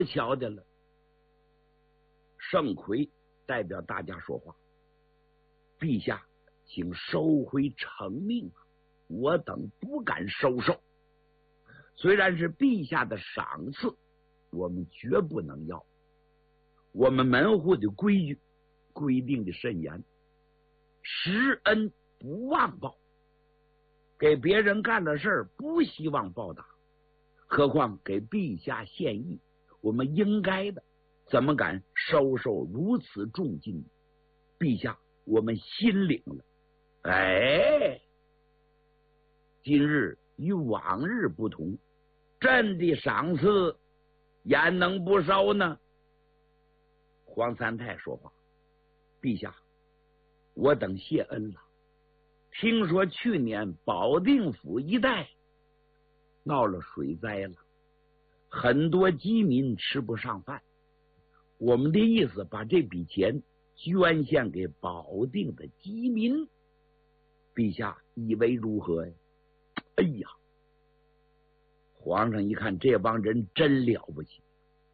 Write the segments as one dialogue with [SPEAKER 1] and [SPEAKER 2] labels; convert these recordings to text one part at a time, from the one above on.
[SPEAKER 1] 巧的了，盛奎代表大家说话：“陛下，请收回成命啊！我等不敢收受。虽然是陛下的赏赐，我们绝不能要。我们门户的规矩规定的甚严，施恩不忘报，给别人干了事儿不希望报答，何况给陛下献艺，我们应该的，怎么敢收受如此重金？陛下，我们心领了。哎，今日与往日不同，朕的赏赐焉能不收呢？”黄三太说话：“陛下，我等谢恩了。听说去年保定府一带闹了水灾了，很多饥民吃不上饭。我们的意思把这笔钱捐献给保定的饥民，陛下以为如何呀？”哎呀，皇上一看这帮人真了不起，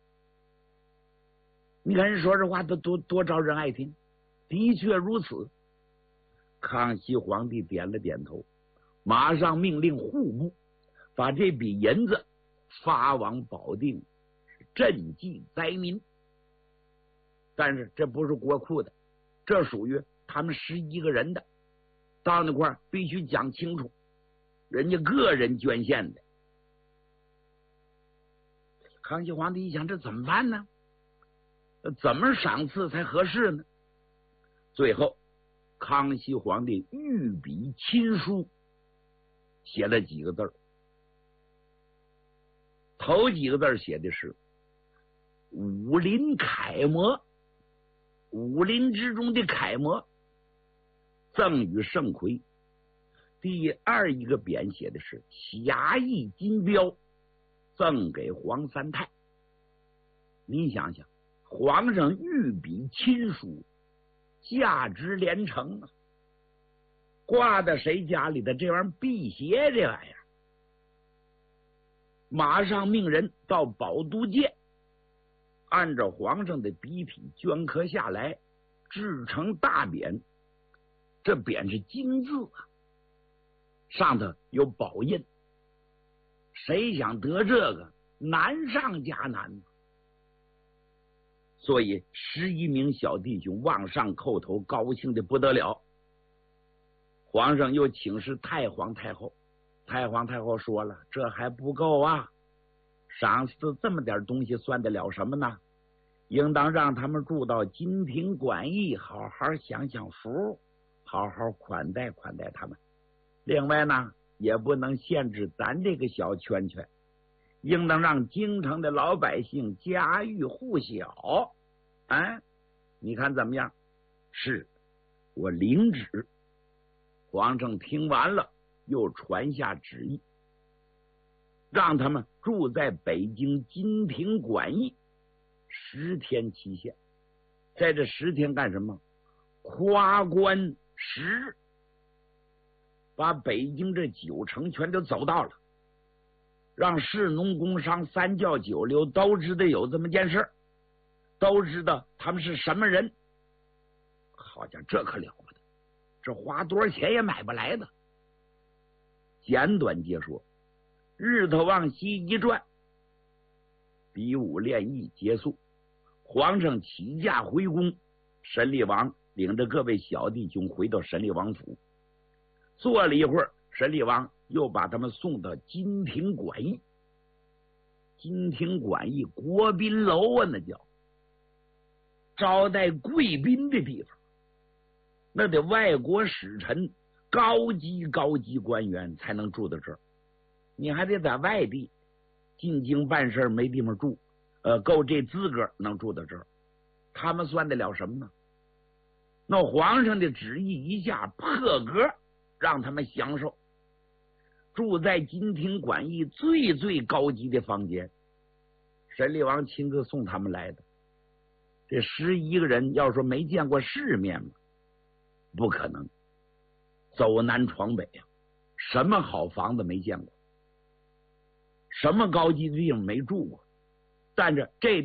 [SPEAKER 1] 你看人说这话多招人爱听，的确如此。康熙皇帝点了点头，马上命令户部把这笔银子发往保定，赈济灾民。但是这不是国库的，这属于他们11个人的，到那块必须讲清楚，人家个人捐献的。康熙皇帝一想，这怎么办呢？怎么赏赐才合适呢？最后康熙皇帝御笔亲书写了几个字，头几个字写的是武林楷模，武林之中的楷模，赠与盛奎。第二一个匾写的是侠义金标，赠给黄三太。你想想，皇上御笔亲书，价值连城啊！挂在谁家里的这玩意儿辟邪，这玩意儿马上命人到宝都界，按照皇上的笔体镌刻下来，制成大匾。这匾是金字啊，上头有宝印。谁想得这个，难上加难。所以11名小弟兄往上叩头，高兴的不得了。皇上又请示太皇太后，太皇太后说了，这还不够啊，赏赐这么点东西算得了什么呢？应当让他们住到金庭馆驿，好好享享福，好好款待款待他们。另外呢，也不能限制咱这个小圈圈，应当让京城的老百姓家喻户晓。你看怎么样？是，我领旨。皇上听完了，又传下旨意，让他们住在北京金庭馆驿10天期限。在这10天干什么？夸观10，把北京这9城全都走到了，让士农工商三教九流都知道有这么件事，都知道他们是什么人。好家伙，这可了不得，这花多少钱也买不来的。简短截说，日头往西一转，比武练艺结束，皇上起驾回宫，神力王领着各位小弟兄回到神力王府，坐了一会儿，神力王又把他们送到金庭馆驿。金庭馆驿国宾楼啊，那叫招待贵宾的地方，那得外国使臣、高级官员才能住到这儿。你还得在外地进京办事没地方住，够这资格能住到这儿。他们算得了什么呢？那皇上的旨意一下破格，让他们享受住在金庭馆驿最高级的房间。神力王亲自送他们来的。这11个人要说没见过世面吗？不可能，走南闯北啊，什么好房子没见过，什么高级的地方没住过，但是这